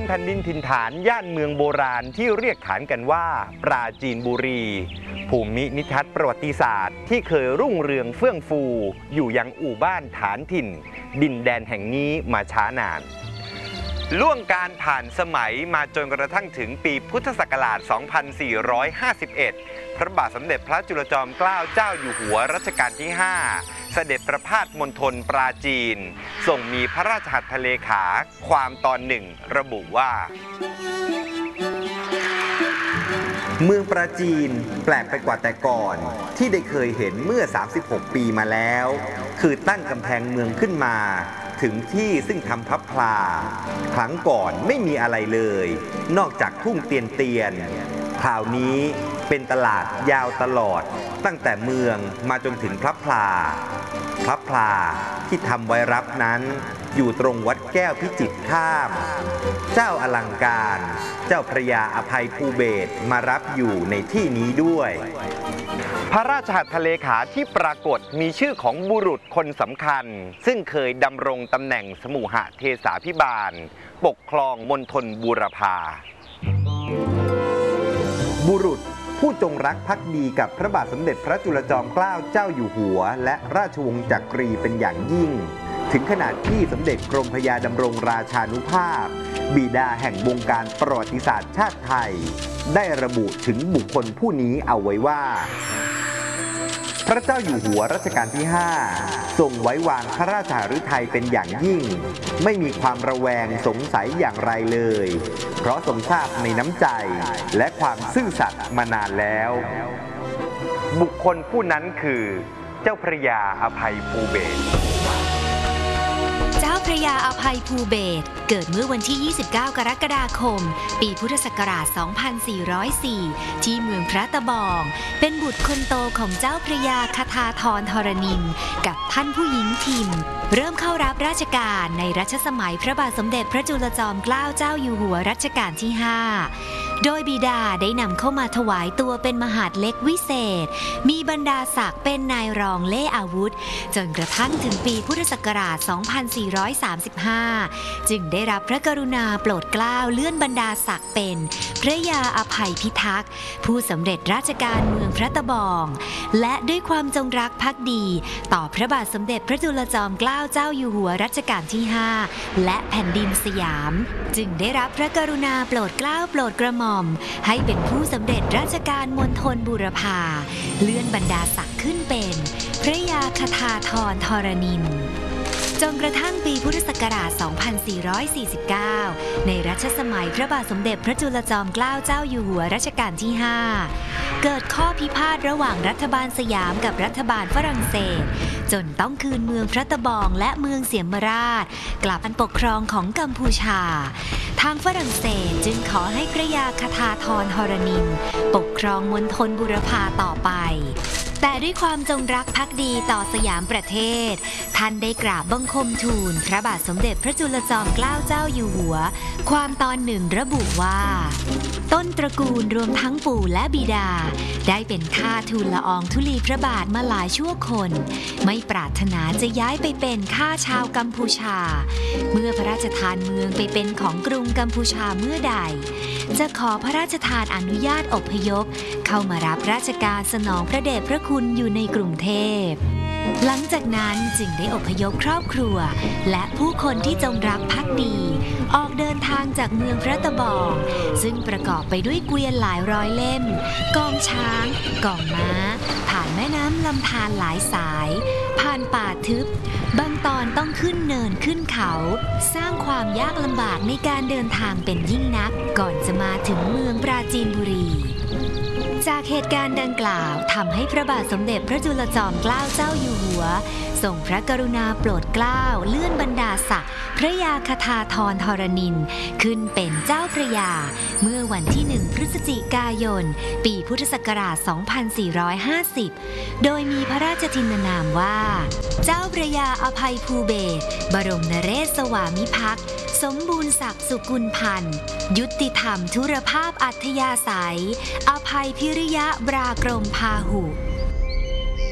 แผ่นดินถิ่นฐานย่านเมืองโบราณที่เรียกขานกันว่าปราจีนบุรีภูมินิทัศน์ประวัติศาสตร์ที่เคยรุ่งเรืองเฟื่องฟูอยู่ยังอู่บ้านฐานถิ่นดินแดนแห่งนี้มาช้านานล่วงการผ่านสมัยมาจนกระทั่งถึงปีพุทธศักราช 2451 พระบาทสมเด็จพระจุลจอมเกล้าเจ้าอยู่หัวรัชกาลที่ 5 เสด็จประพาสมณฑลปราจีนทรงมีพระราชหัตถเลขาความตอนหนึ่งระบุว่าเมืองปราจีนแปลกไปกว่าแต่ก่อนที่ได้เคยเห็นเมื่อ 36 ปีมาแล้วคือตั้งกำแพงเมืองขึ้นมาถึงที่ซึ่งทำพับพลาครั้งก่อนไม่มีอะไรเลยนอกจากทุ่งเตียนคราวนี้เป็นตลาดยาวตลอดตั้งแต่เมืองมาจนถึงพระพลาที่ทำไว้รับนั้นอยู่ตรงวัดแก้วพิจิตรข้ามเจ้าอลังการเจ้าพระยาอภัยภูเบศรมารับอยู่ในที่นี้ด้วยพระราชหัตถเลขาที่ปรากฏมีชื่อของบุรุษคนสำคัญซึ่งเคยดำรงตำแหน่งสมุหเทศาภิบาลปกครองมณฑลบูรพาบุรุษผู้จงรักภักดีกับพระบาทสมเด็จพระจุลจอมเกล้าเจ้าอยู่หัวและราชวงศ์จักรีเป็นอย่างยิ่งถึงขนาดที่สมเด็จกรมพระยาดำรงราชานุภาพบิดาแห่งวงการประวัติศาสตร์ชาติไทยได้ระบุถึงบุคคลผู้นี้เอาไว้ว่าพระเจ้าอยู่หัวรัชกาลที่ 5 ทรงไว้วางพระราชฤทัยเป็นอย่างยิ่งไม่มีความระแวงสงสัยอย่างไรเลยเพราะทรงทราบในน้ำใจและความซื่อสัตย์มานานแล้วบุคคลผู้นั้นคือเจ้าพระยาอภัยภูเบศรเจ้าพระยาอภัยภูเบศรเกิดเมื่อวันที่ 29 กรกฎาคม ปีพุทธศักราช 2404 ที่เมืองพระตะบองเป็นบุตรคนโตของเจ้าพระยาคทาธรธรณินทร์กับท่านผู้หญิงทิมเริ่มเข้ารับราชการในรัชสมัยพระบาทสมเด็จพระจุลจอมเกล้าเจ้าอยู่หัวรัชกาลที่ 5 โดยบิดาได้นำเข้ามาถวายตัวเป็นมหาดเล็กวิเศษมีบรรดาศักดิ์เป็นนายรองเล่อาวุธจนกระทั่งถึงปีพุทธศักราช 2435 จึงได้รับพระกรุณาโปรดเกล้าเลื่อนบรรดาศักดิ์เป็นพระยาอภัยพิทักษ์ผู้สำเร็จราชการเมืองพระตะบองและด้วยความจงรักภักดีต่อพระบาทสมเด็จพระจุลจอมเกล้าเจ้าอยู่หัวรัชกาลที่ 5 และแผ่นดินสยามจึงได้รับพระกรุณาโปรดเกล้าโปรดกระหม่อมให้เป็นผู้สำเร็จราชการมณฑลบูรพาเลื่อนบรรดาศักดิ์ขึ้นเป็นพระยาคทาธรธรณินทร์จนกระทั่งปีพุทธศักราช 2449 ในรัชสมัยพระบาทสมเด็จพระจุลจอมเกล้าเจ้าอยู่หัวรัชกาลที่ 5 เกิดข้อพิพาทระหว่างรัฐบาลสยามกับรัฐบาลฝรั่งเศสจนต้องคืนเมืองพระตะบองและเมืองเสียมราชกลับเป็นปกครองของกัมพูชาทางฝรั่งเศสจึงขอให้พระยาคทาธรธรณินทร์ปกครองมณฑลบูรพาต่อไปแต่ด้วยความจงรักภักดีต่อสยามประเทศท่านได้กราบบังคมทูลพระบาทสมเด็จพระจุลจอมเกล้าเจ้าอยู่หัวความตอนหนึ่งระบุว่าต้นตระกูลรวมทั้งปู่และบิดาได้เป็นข้าทูลละอองธุลีพระบาทมาหลายชั่วคนไม่ปรารถนาจะย้ายไปเป็นข้าชาวกัมพูชาเมื่อพระราชทานเมืองไปเป็นของกรุงกัมพูชาเมื่อใดจะขอพระราชทานอนุญาตอพยพเข้ามารับราชการสนองพระเดชพระคุณอยู่ในกรุงเทพหลังจากนั้นจึงได้อพยพครอบครัวและผู้คนที่จงรักภักดีออกเดินทางจากเมืองพระตะบองซึ่งประกอบไปด้วยเกวียนหลายร้อยเล่มกองช้างกองม้าผ่านแม่น้ำลำธารหลายสายผ่านป่าทึบบางตอนต้องขึ้นเนินขึ้นเขาสร้างความยากลำบากในการเดินทางเป็นยิ่งนักก่อนจะมาถึงเมืองปราจีนบุรีจากเหตุการณ์ดังกล่าวทำให้พระบาทสมเด็จพระจุลจอมเกล้าเจ้าอยู่หัวทรงพระกรุณาโปรดเกล้าเลื่อนบรรดาศักดิ์พระยาคทาธรธรณินทร์ขึ้นเป็นเจ้าพระยาเมื่อวันที่ 1 พฤศจิกายนปีพุทธศักราช 2450 โดยมีพระราชทินนามว่าเจ้าพระยาอภัยภูเบศรบรมนเรศสวามิภักดิ์สมบูรณ์ศักดิ์สุกุลพันธ์ยุติธรรมธุรภาพอัธยาศัยอภัยพิริยะบรากรมพาหุ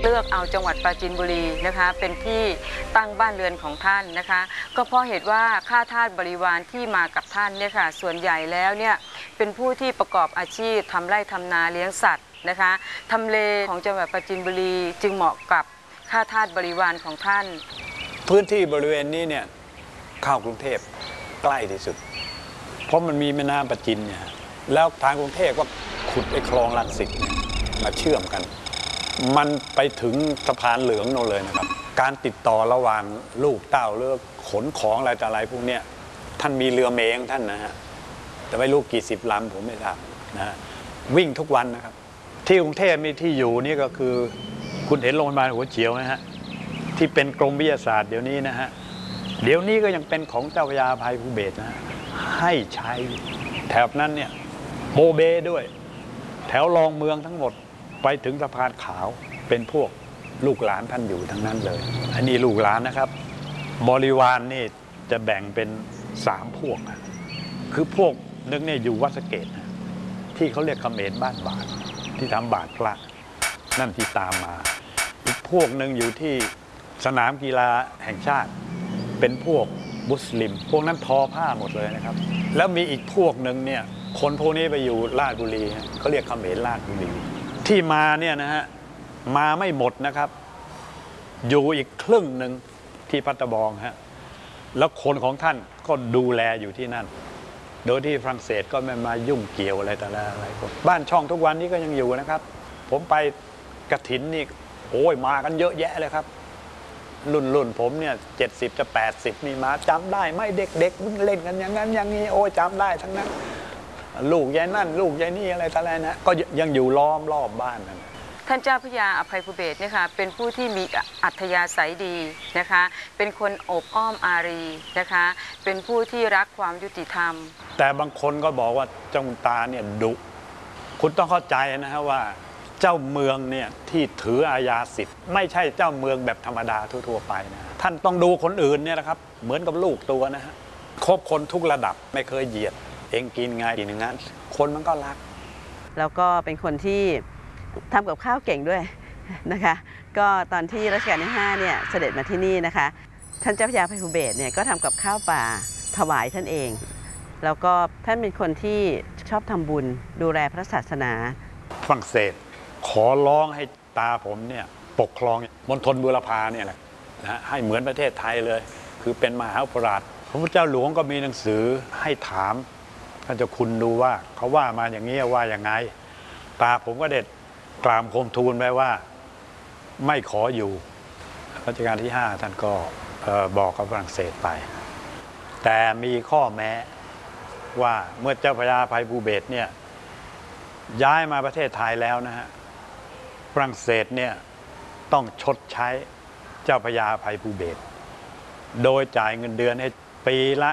เลือกเอาจังหวัดปราจีนบุรีนะคะเป็นที่ตั้งบ้านเรือนของท่านนะคะก็เพราะเหตุว่าข้าทาสบริวารที่มากับท่านเนี่ยค่ะส่วนใหญ่แล้วเนี่ยเป็นผู้ที่ประกอบอาชีพทำไร่ทำนาเลี้ยงสัตว์นะคะทำเลของจังหวัดปราจีนบุรีจึงเหมาะกับข้าทาสบริวารของท่านพื้นที่บริเวณนี้เนี่ยเข้ากรุงเทพใกล้ที่สุดเพราะมันมีแม่น้ำประจินเนี่ยแล้วทางกรุงเทพก็ขุดไอ้คลองรังสิตมาเชื่อมกันมันไปถึงสะพานเหลืองโน่นเลยนะครับการติดต่อระหว่างลูกเต้าเรือขนของอะไรต่ออะไรพวกเนี้ยท่านมีเรือเมย์ของท่านนะฮะแต่ไม่รู้กี่สิบลำผมไม่ทราบนะฮะวิ่งทุกวันนะครับที่กรุงเทพมีที่อยู่นี่ก็คือคุณเห็นโรงพยาบาลหัวเฉียวนะฮะที่เป็นกรมวิทยาศาสตร์เดี๋ยวนี้นะฮะเดี๋ยวนี้ก็ยังเป็นของเจ้าพระยาอภัยภูเบศรนะฮะให้ใช้แถบนั้นเนี่ยโบเบ้ด้วยแถวรองเมืองทั้งหมดไปถึงสะพานขาวเป็นพวกลูกหลานท่านอยู่ทั้งนั้นเลยอันนี้ลูกหลานนะครับบริวารนี่จะแบ่งเป็น3พวกนะคือพวกนึงเนี่ยอยู่วัดสะเกษนะที่เขาเรียกเขมรบ้านบาทที่ทำบาทพระนั่นที่ตามมาอีกพวกหนึ่งอยู่ที่สนามกีฬาแห่งชาติเป็นพวกมุสลิมพวกนั้นทอผ้าหมดเลยนะครับแล้วมีอีกพวกหนึ่งเนี่ยคนพวกนี้ไปอยู่ราชบุรีเขาเรียกเขมรราชบุรีที่มาเนี่ยนะฮะมาไม่หมดนะครับอยู่อีกครึ่งหนึ่งที่พัตตบองฮะแล้วคนของท่านก็ดูแลอยู่ที่นั่นโดยที่ฝรั่งเศสก็ไม่มายุ่งเกี่ยวอะไรต่ออะไรบ้านช่องทุกวันนี้ก็ยังอยู่นะครับผมไปกฐินนี่โอ้ยมากันเยอะแยะเลยครับรุ่นผมเนี่ย70จะ80นี่มาจำได้ไหมเด็กๆเล่นกันอย่างนั้นอย่างนี้โอ้ยจำได้ทั้งนั้นลูกยายนั่นลูกยายนี่อะไรต่ออะไรนะก็ยังอยู่ล้อมรอบบ้านนั่นท่านเจ้าพระยาอภัยภูเบศรเนี่ยค่ะเป็นผู้ที่มีอัธยาศัยดีนะคะเป็นคนอบอ้อมอารีนะคะเป็นผู้ที่รักความยุติธรรมแต่บางคนก็บอกว่าเจ้าคุณตาเนี่ยดุคุณต้องเข้าใจนะฮะว่าเจ้าเมืองเนี่ยที่ถืออาญาสิทธิ์ไม่ใช่เจ้าเมืองแบบธรรมดาทั่วๆไปนะท่านต้องดูคนอื่นเนี่ยนะครับเหมือนกับลูกตัวนะฮะคบคนทุกระดับไม่เคยเหยียดเองกินไงกินอย่างนั้นคนมันก็รักแล้วก็เป็นคนที่ทำกับข้าวเก่งด้วยนะคะก็ตอนที่รัชกาลที่5เนี่ยเสด็จมาที่นี่นะคะท่านเจ้าพระยาอภัยภูเบศรเนี่ยก็ทำกับข้าวป่าถวายท่านเองแล้วก็ท่านเป็นคนที่ชอบทำบุญดูแลพระศาสนาฝรั่งเศสขอร้องให้ตาผมเนี่ยปกครองมณฑลบูรพาเนี่ยแหละนะให้เหมือนประเทศไทยเลยคือเป็นมหาอุปราชพระพุทธเจ้าหลวงก็มีหนังสือให้ถามท่านเจ้าคุณดูว่าเขาว่ามาอย่างนี้ว่าอย่างไงตาผมก็เด็ดกราบคมทูลไปว่าไม่ขออยู่รัชกาลที่5ท่านก็บอกกับฝรั่งเศสไปแต่มีข้อแม้ว่าเมื่อเจ้าพระยาอภัยภูเบศรเนี่ยย้ายมาประเทศไทยแล้วนะฮะฝรั่งเศสเนี่ยต้องชดใช้เจ้าพระยาอภัยภูเบศรโดยจ่ายเงินเดือนให้ปีละ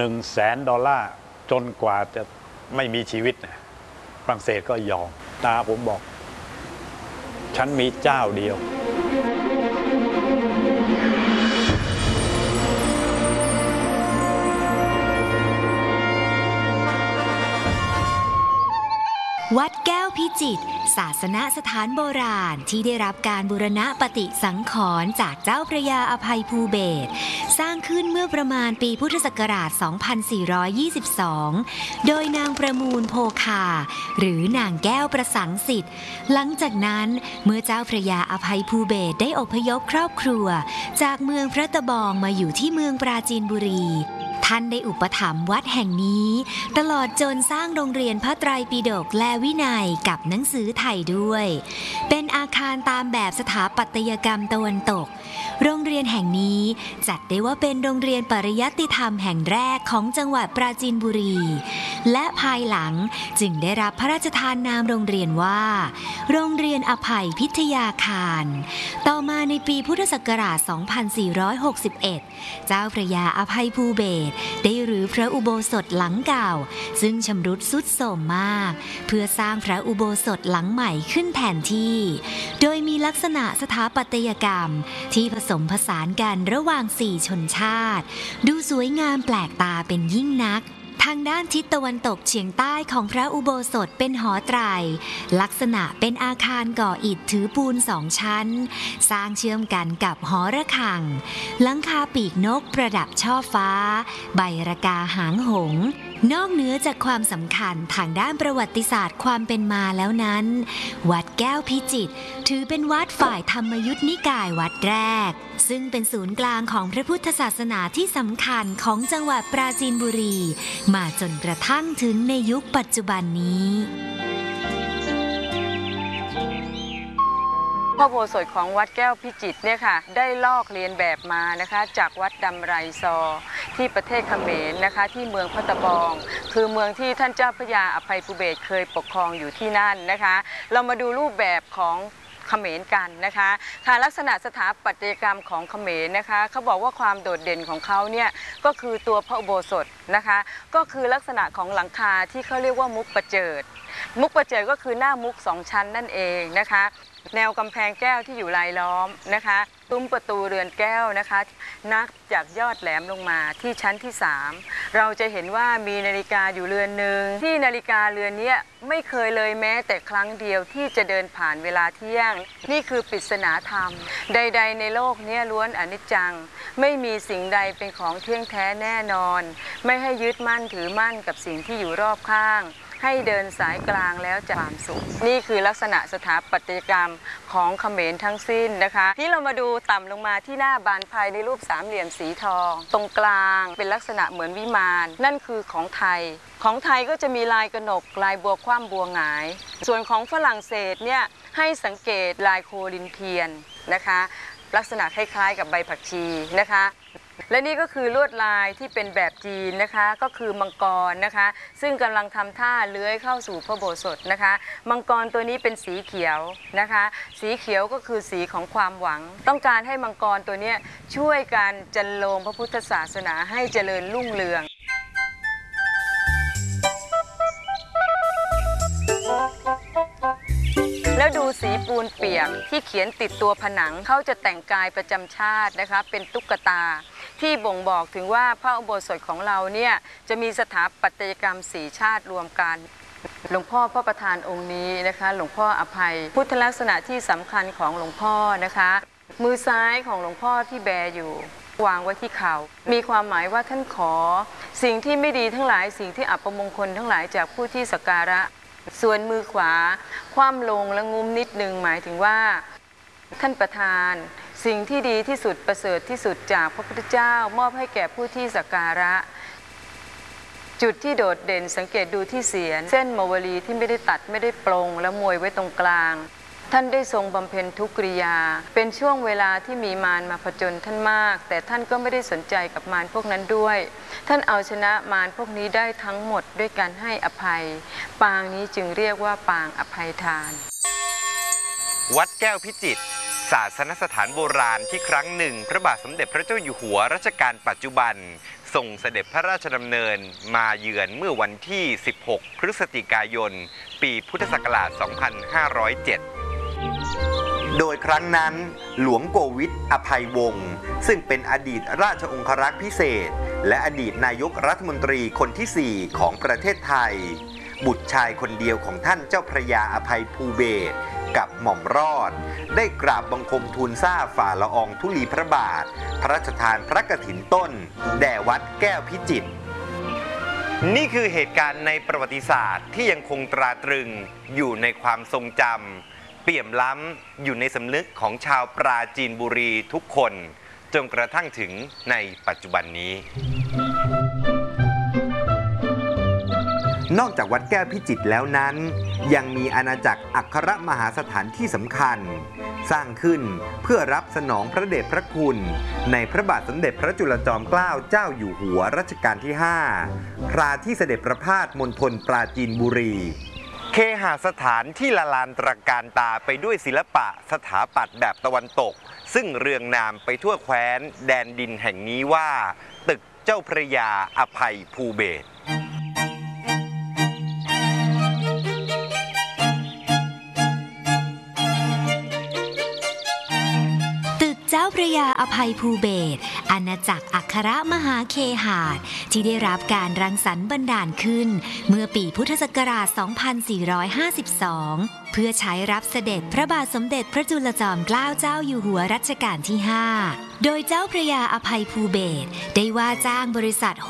$100,000จนกว่าจะไม่มีชีวิตนะฝรั่งเศสก็ยอมตาผมบอกฉันมีเจ้าเดียววัดแก้วพิจิตรศาสนสถานโบราณที่ได้รับการบูรณะปฏิสังขรณ์จากเจ้าพระยาอภัยภูเบศรสร้างขึ้นเมื่อประมาณปีพุทธศักราช 2422 โดยนางประมูลโพคาหรือนางแก้วประสังสิทธิ์หลังจากนั้นเมื่อเจ้าพระยาอภัยภูเบศรได้อพยพครอบครัวจากเมืองพระตะบองมาอยู่ที่เมืองปราจีนบุรีท่านได้อุปถัมภ์วัดแห่งนี้ตลอดจนสร้างโรงเรียนพระไตรปิฎกและวินัยกับหนังสือไทยด้วยเป็นอาคารตามแบบสถาปัตยกรรมตะวันตกโรงเรียนแห่งนี้จัดได้ว่าเป็นโรงเรียนปริยัติธรรมแห่งแรกของจังหวัดปราจีนบุรีและภายหลังจึงได้รับพระราชทานนามโรงเรียนว่าโรงเรียนอภัยพิทยาคารต่อมาในปีพุทธศักราช 2461 เจ้าพระยาอภัยภูเบศรได้รื้อพระอุโบสถหลังเก่าซึ่งชำรุดทรุดโทรมมากเพื่อสร้างพระอุโบสถหลังใหม่ขึ้นแทนที่โดยมีลักษณะสถาปัตยกรรมที่ผสมผสานกันระหว่าง4ชนชาติดูสวยงามแปลกตาเป็นยิ่งนักทางด้านทิศตะวันตกเฉียงใต้ของพระอุโบสถเป็นหอไตรลักษณะเป็นอาคารก่ออิฐถือปูน2 ชั้นสร้างเชื่อมกันกับหอระฆังหลังคาปีกนกประดับช่อฟ้าใบระกาหางหงส์นอกเหนือจากความสำคัญทางด้านประวัติศาสตร์ความเป็นมาแล้วนั้นวัดแก้วพิจิตรถือเป็นวัดฝ่ายธรรมยุทธนิกายวัดแรกซึ่งเป็นศูนย์กลางของพระพุทธศาสนาที่สำคัญของจังหวัดปราจีนบุรีมาจนกระทั่งถึงในยุคปัจจุบันนี้พระอุโบสถของวัดแก้วพิจิตรเนี่ยค่ะได้ลอกเลียนแบบมานะคะจากวัดดำไรซอที่ประเทศเขมรนะคะที่เมืองพัตบองคือเมืองที่ท่านเจ้าพระยาอภัยภูเบศรเคยปกครองอยู่ที่นั่นนะคะเรามาดูรูปแบบของเขมรกันนะคะค่ะลักษณะสถาปัตยกรรมของเขมรนะคะเขาบอกว่าความโดดเด่นของเขาเนี่ยก็คือตัวพระอุโบสถนะคะก็คือลักษณะของหลังคาที่เขาเรียกว่ามุกประเจิดมุกประเจิดก็คือหน้ามุก2 ชั้นนั่นเองนะคะแนวกำแพงแก้วที่อยู่รายล้อมนะคะซุ้มประตูเรือนแก้วนะคะนับจากยอดแหลมลงมาที่ชั้นที่3เราจะเห็นว่ามีนาฬิกาอยู่เรือนหนึ่งที่นาฬิกาเรือนนี้ไม่เคยเลยแม้แต่ครั้งเดียวที่จะเดินผ่านเวลาเที่ยงนี่คือปริศนาธรรมใดๆในโลกนี้ล้วนอนิจจังไม่มีสิ่งใดเป็นของเที่ยงแท้แน่นอนไม่ให้ยึดมั่นถือมั่นกับสิ่งที่อยู่รอบข้างให้เดินสายกลางแล้วจะความสุขนี่คือลักษณะสถาปัตยกรรมของเขมรทั้งสิ้นนะคะที่เรามาดูต่ำลงมาที่หน้าบานพายในรูปสามเหลี่ยมสีทองตรงกลางเป็นลักษณะเหมือนวิมานนั่นคือของไทยก็จะมีลายกระหนกลายบัวคว่ำบัวหงายส่วนของฝรั่งเศสเนี่ยให้สังเกตลายโคลินเทียนนะคะลักษณะคล้ายๆกับใบผักชีนะคะและนี่ก็คือลวดลายที่เป็นแบบจีนนะคะก็คือมังกรนะคะซึ่งกำลังทำท่าเลื้อยเข้าสู่พระอุโบสถนะคะมังกรตัวนี้เป็นสีเขียวนะคะสีเขียวก็คือสีของความหวังต้องการให้มังกรตัวนี้ช่วยการจันโลงพระพุทธศาสนาให้เจริญรุ่งเรืองแล้วดูสีปูนเปียกที่เขียนติดตัวผนังเขาจะแต่งกายประจำชาตินะคะเป็นตุ๊กตาที่บ่งบอกถึงว่าพระอุโบสถของเราเนี่ยจะมีสถาปัตยกรรม4 ชาติรวมกันหลวงพ่อพระประธานองค์นี้นะคะหลวงพ่ออภัยพุทธลักษณะที่สำคัญของหลวงพ่อนะคะมือซ้ายของหลวงพ่อที่แบอยู่วางไว้ที่เข่ามีความหมายว่าท่านขอสิ่งที่ไม่ดีทั้งหลายสิ่งที่อัปมงคลทั้งหลายจากผู้ที่สักการะส่วนมือขวาคว่ำลงและงุ้มนิดนึงหมายถึงว่าท่านประธานสิ่งที่ดีที่สุดประเสริฐที่สุดจากพระพุทธเจ้ามอบให้แก่ผู้ที่สักการะจุดที่โดดเด่นสังเกตดูที่เสียนเส้นมวลีที่ไม่ได้ตัดไม่ได้ปลงและมวยไว้ตรงกลางท่านได้ทรงบำเพ็ญทุกกิริยาเป็นช่วงเวลาที่มีมารมาผจญท่านมากแต่ท่านก็ไม่ได้สนใจกับมารพวกนั้นด้วยท่านเอาชนะมารพวกนี้ได้ทั้งหมดด้วยการให้อภัยปางนี้จึงเรียกว่าปางอภัยทานวัดแก้วพิจิตรศาสนสถานโบราณที่ครั้งหนึ่งพระบาทสมเด็จพระเจ้าอยู่หัวรัชกาลปัจจุบันทรงเสด็จพระราชดำเนินมาเยือนเมื่อวันที่ 16 พฤศจิกายน ปีพุทธศักราช 2507 โดยครั้งนั้นหลวงโกวิทอภัยวงศ์ซึ่งเป็นอดีตราชองครักษ์พิเศษและอดีตนายกรัฐมนตรีคนที่ 4 ของประเทศไทยบุตรชายคนเดียวของท่านเจ้าพระยาอภัยภูเบศรกับหม่อมรอดได้กราบบังคมทูลทราบฝ่าละอองธุลีพระบาทพระราชทานพระกฐินต้นแด่วัดแก้วพิจิตรนี่คือเหตุการณ์ในประวัติศาสตร์ที่ยังคงตราตรึงอยู่ในความทรงจำเปี่ยมล้ำอยู่ในสำนึกของชาวปราจีนบุรีทุกคนจนกระทั่งถึงในปัจจุบันนี้นอกจากวัดแก้วพิจิตรแล้วนั้นยังมีอาณาจักรอัครมหาสถานที่สำคัญสร้างขึ้นเพื่อรับสนองพระเดชพระคุณในพระบาทสมเด็จพระจุลจอมเกล้าเจ้าอยู่หัวรัชกาลที่ 5 คราที่เสด็จประพาสมณฑลปราจีนบุรีเคหสถานที่ละลานตระการตาไปด้วยศิลปะสถาปัตย์แบบตะวันตกซึ่งเรืองนามไปทั่วแคว้นแดนดินแห่งนี้ว่าตึกเจ้าพระยาอภัยภูเบศรเจ้าพระยาออภัยภูเบศรอาณาจักรอัครมหาเคหาสน์ที่ได้รับการรังสรรค์บันดาลขึ้นเมื่อปีพุทธศักราช 2452 เพื่อใช้รับเสด็จพระบาทสมเด็จพระจุลจอมเกล้าเจ้าอยู่หัวรัชกาลที่ 5 โดยเจ้าพระยาอภัยภูเบศรได้ว่าจ้างบริษัท